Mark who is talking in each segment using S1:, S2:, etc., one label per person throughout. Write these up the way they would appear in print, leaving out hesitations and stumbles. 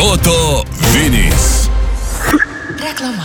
S1: Proto Vinys.
S2: Reklama.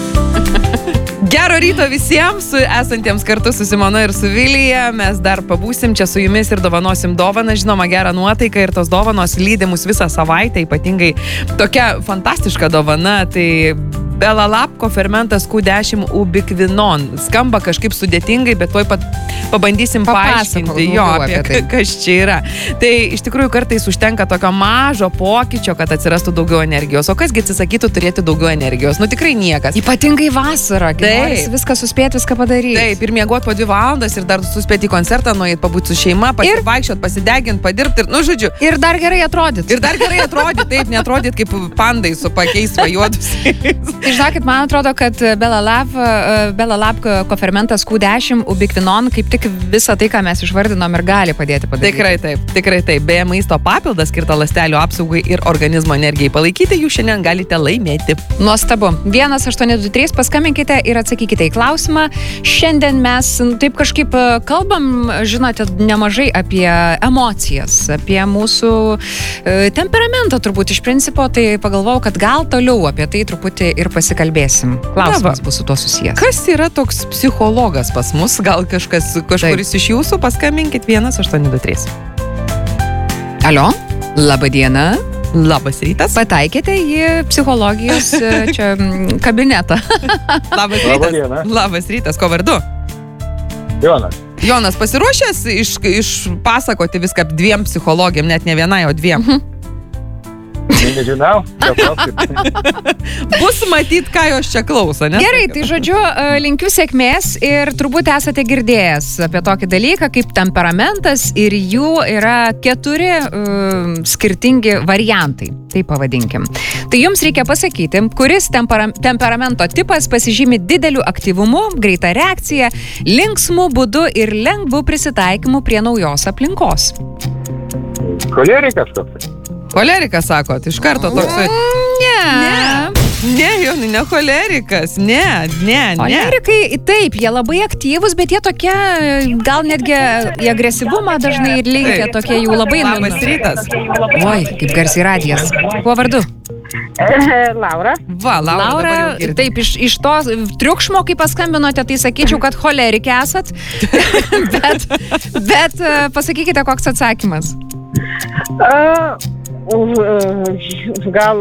S3: Gero ryto visiems, esantiems kartu su Simona ir su Vilija. Mes dar pabūsim čia su jumis ir dovanosim dovaną. Žinoma, gerą nuotaiką ir tos dovanos lydi mus visą savaitę. Ypatingai tokia fantastiška dovana. Tai Belalabko fermentas Q10 ubiquinon. Skamba kažkaip sudėtingai, bet tuoj pat pabandysim paaiškinti jo, apie kas čia yra. Tai iš tikrųjų kartais užtenka tokio mažo pokyčio, kad atsirastų daugiau energijos. O kasgi atsisakytų turėti daugiau energijos? Nu tikrai niekas.
S2: Ypatingai vasarą, kai norisi viską suspėti, viską padaryti.
S3: Taip, ir miegoti po 2 valandas ir dar suspėti į koncertą, nueiti pabūti su šeima, pasivaikščioti, pasideginti, padirbti ir, nu žodžiu.
S2: Ir dar gerai atrodyti.
S3: Taip, neatrodyti kaip pandai su pakeis vajuodusiais.
S2: Žinokit, man atrodo, kad Belalabko fermentas Q10 ubiquinon kaip tik visą tai, ką mes išvardinom ir gali padėti padaryti.
S3: Tikrai taip. Beje, maisto papildas skirta ląstelių apsaugai ir organizmo energijai palaikyti, jūs šiandien galite laimėti.
S2: Nuostabu. 1823 paskambinkite ir atsakykite į klausimą. Šiandien mes taip kažkaip kalbam, žinote, nemažai apie emocijas, apie mūsų temperamentą turbūt iš principo, tai pagalvojau, kad gal toliau apie tai truputį ir pasikalbėsim. Klausimas bus su tuo susijęs.
S3: Kas yra toks psichologas pas mus? Gal kažkuris iš jūsų paskambinkit 1823.
S2: Alio, laba diena.
S3: Labas rytas.
S2: Pataikėte į psichologijos čia kabinetą.
S3: Labas rytas. Labas rytas. Ko vardu?
S4: Jonas.
S3: Jonas, pasiruošęs išpasakoti viską 2 psichologėm, net ne vienai, o 2?
S4: Nežinau.
S3: Bus matyt, ką jos čia klauso, ne?
S2: Gerai, tai žodžiu, linkiu sėkmės ir turbūt esate girdėjęs apie tokį dalyką kaip temperamentas ir jų yra 4 skirtingi variantai, taip pavadinkim. Tai jums reikia pasakyti, kuris temperamento tipas pasižymi dideliu aktyvumu, greita reakcija, linksmu būdu ir lengvu prisitaikymu prie naujos aplinkos.
S4: Kolerikas toks.
S3: Kolerikas, sakot, iš karto toksai. Ne, Jonai, ne kolerikas, ne.
S2: Kolerikai, taip, jie labai aktyvūs, bet jie tokie, gal netgi į agresyvumą dažnai ir linkia, tokie jų labai...
S3: Labas rytas.
S2: Oi, kaip garsiai radijas. Kuo vardu?
S5: Laura.
S3: Va, Laura,
S2: taip, iš to triukšmo, kai paskambinote, tai sakyčiau, kad cholerikė esat, bet pasakykite, koks atsakymas.
S5: Gal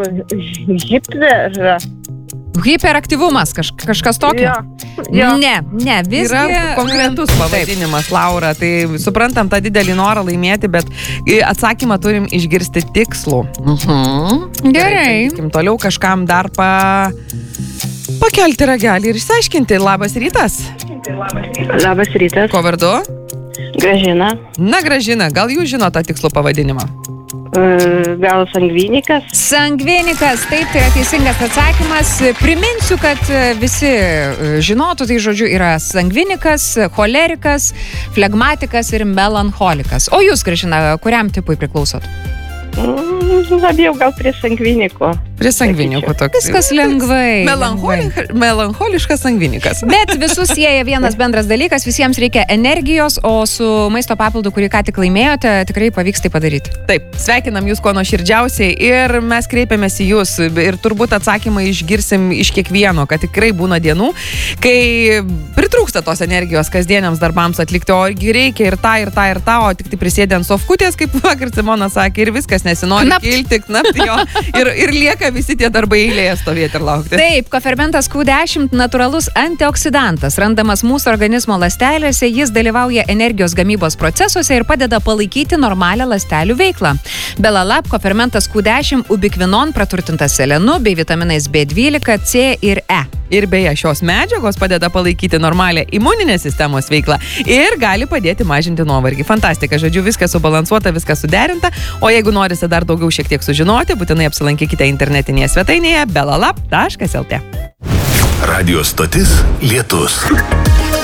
S2: hiperaktyvumas, kažkas tokio?
S5: Jo.
S2: Ne, visgi...
S3: Yra konkretus pavadinimas, Laura, tai suprantam tą didelį norą laimėti, bet atsakymą turim išgirsti tikslų.
S2: Gerai.
S3: Toliau kažkam dar pakelti ragelį ir išsiaiškinti. Labas rytas.
S5: Labas rytas.
S3: Ko vardu?
S5: Gražina.
S3: Na, Gražina, gal jūs žino tą tikslų pavadinimą?
S5: Gal sangvinikas?
S2: Sangvinikas, taip, tai yra teisingas atsakymas. Priminsiu, kad visi žinotų, tai žodžiu yra sangvinikas, cholerikas, flegmatikas ir melancholikas. O jūs, Gražina, kuriam tipui priklausot?
S5: Labiau gal prie sangviniko.
S3: Prie sangvinikų toks.
S2: Viskas lengvai.
S3: Melancholiškas sangvinikas.
S2: Bet visus sieja vienas bendras dalykas, visiems reikia energijos, o su maisto papildu, kurį ką tik laimėjote, tikrai pavyks tai padaryti.
S3: Taip, sveikinam jūs kuo nuoširdžiausiai ir mes kreipiamės į jūs ir turbūt atsakymą išgirsim iš kiekvieno, kad tikrai būna dienų, kai pritrūksta tos energijos kasdieniams darbams atlikti, o reikia ir tą, o tik tai prisėdė ant sofkutės, kaip vakar Simona sakė, ir viskas nesinori kilti, jo, ir lieka visi tie darbai eilėje stovėti ir laukti.
S2: Taip, kofermentas Q10 natūralus antioksidantas, randamas mūsų organizmo ląstelėse, jis dalyvauja energijos gamybos procesuose ir padeda palaikyti normalią ląstelių veiklą. Belalabko fermentas Q10 ubiquinon praturtintas selenu bei vitaminais B12, C ir E.
S3: Ir beje, šios medžiagos padeda palaikyti normalią imuninės sistemos veiklą ir gali padėti mažinti nuovargį. Fantastika, žodžiu, viskas subalansuota, viskas suderinta, o jeigu norite dar daugiau šiek tiek sužinoti, būtinai apsilankykite internetinėje svetainėje belalab.lt.
S1: Radio stotis Lietus.